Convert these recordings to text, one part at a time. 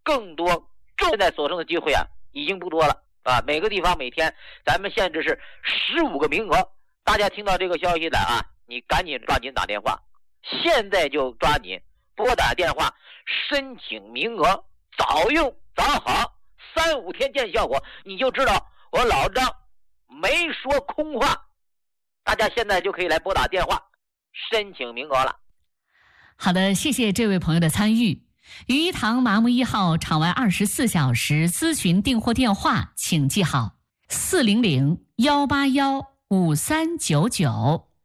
更多。现在所剩的机会啊，已经不多了啊！每个地方每天咱们限制是15个名额。大家听到这个消息的啊，你赶紧抓紧打电话，现在就抓紧拨打电话申请名额，早用早好，3-5天见效果，你就知道我老张没说空话。大家现在就可以来拨打电话申请名额了。 好的，谢谢这位朋友的参与。鱼一堂麻木1号场外24小时咨询订货电话，请记好400-181-5399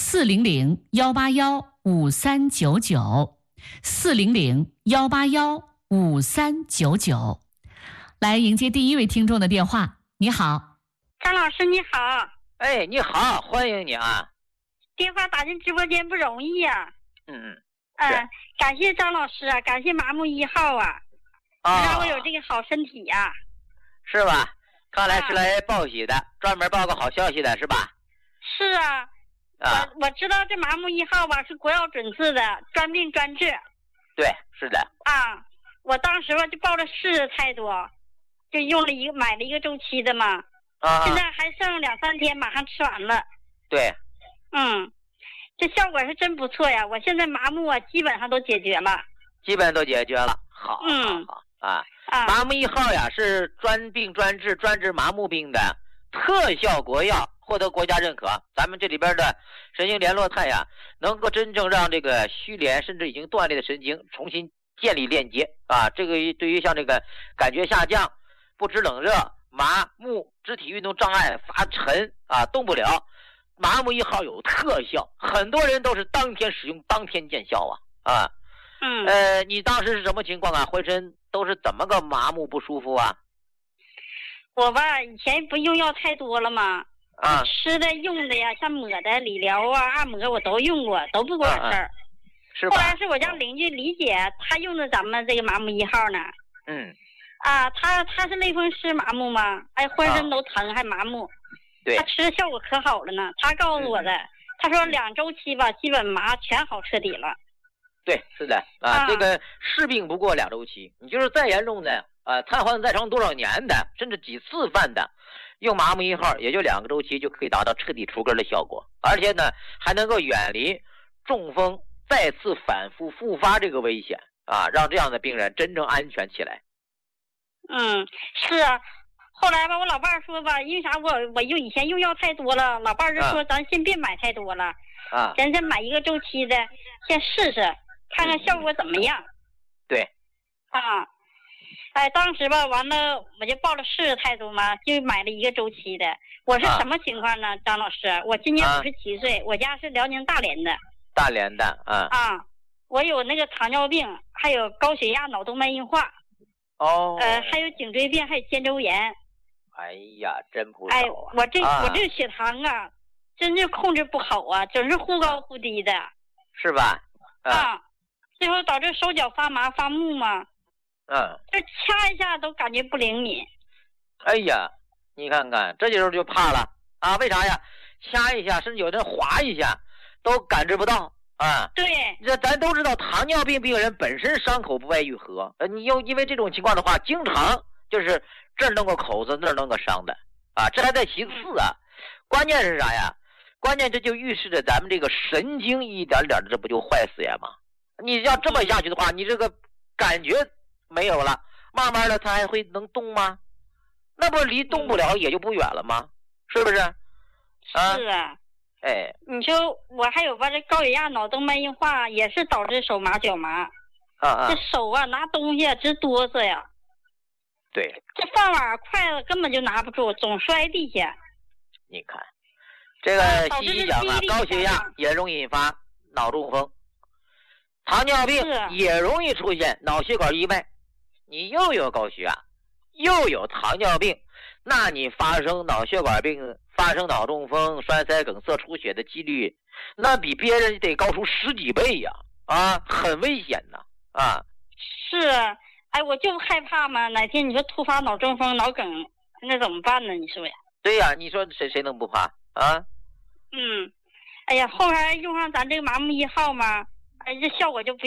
400-181-5399 400-181-5399。来迎接第一位听众的电话。你好， 张老师你好。 哎，你好，欢迎你啊！ 电话打进直播间不容易呀。感谢张老师啊，感谢麻木1号啊，让我有这个好身体呀。 是吧？看来是来报喜的，专门报个好消息的是吧？ 是啊。我知道这麻木1号吧是国药准字的，专病专治。 对，是的。 我当时吧就报了4太多，就买了一个周期的嘛。现在还剩2-3天，马上吃完了。 对。 这效果是真不错呀！我现在麻木啊，基本上都解决了。 基本都解决了，好。麻木1号呀，是专病专治、专治麻木病的特效国药，获得国家认可。咱们这里边的神经联络肽呀，能够真正让这个虚连甚至已经断裂的神经重新建立链接啊！这个对于像这个感觉下降、不知冷热、麻木、肢体运动障碍、发沉啊，动不了。麻木1号有特效，很多人都是当天使用当天见效啊！你当时是什么情况啊？浑身都是怎么个麻木不舒服啊？ 我吧以前不用药太多了嘛，吃的用的呀，像抹的、理疗啊、按摩我都用过，都不管事儿。 是吧？ 后来是我家邻居李姐，她用的咱们这个麻木1号呢。她是类风湿麻木嘛，浑身都疼还麻木。他吃的效果可好了呢，他告诉我的，他说2周期吧，基本麻全好彻底了。 对，是的这个是病不过2周期，你就是再严重的瘫痪再长多少年的，甚至几次犯的，用麻木1号也就2个周期就可以达到彻底除根的效果，而且呢还能够远离中风再次反复复发这个危险让这样的病人真正安全起来。 是啊。后来吧，我老伴儿说吧，因为啥我以前用药太多了，老伴儿就说咱先别买太多了，咱先买1个周期的，先试试，看看效果怎么样。 对。 当时吧，完了我就报了40太多嘛，就买了1个周期的。我是什么情况呢，张老师？我今年57岁，我家是辽宁大连的。 大连的我有那个糖尿病，还有高血压、脑动脉硬化。还有颈椎病，还有肩周炎。 哎呀，真不少我这血糖啊，真是控制不好啊，总是忽高忽低的。 是吧？ 最后导致手脚发麻发木嘛。就掐一下都感觉不灵敏。 哎呀，你看看这时候就怕了为啥呀？掐一下甚至有人划一下都感知不到对， 这咱都知道糖尿病病人本身伤口不外愈合，你又因为这种情况的话，经常就是这儿弄个口子那儿弄个伤的这还在其次关键是啥呀？关键这就预示着咱们这个神经一点点的这不就坏死呀吗？你要这么下去的话，你这个感觉没有了，慢慢的它还会能动吗？那不离动不了也就不远了吗？是不是？ 是啊。你说我还有吧，这高血压、脑动脉硬化也是导致手麻脚麻。这手拿东西直哆嗦呀。 对。 这饭碗筷子根本就拿不住，总摔地下。 你看，这个西医讲高血压也容易引发脑中风，糖尿病也容易出现脑血管意外。你又有高血压，又有糖尿病，那你发生脑血管病、发生脑中风、栓塞、梗塞、出血的几率，那比别人得高出10几倍呀！很危险呐！ 是，我就害怕嘛，哪天你说突发脑中风、脑梗，那怎么办呢？你说呀？ 对呀，你说谁能不怕后来用上咱这个麻木1号嘛，这效果就不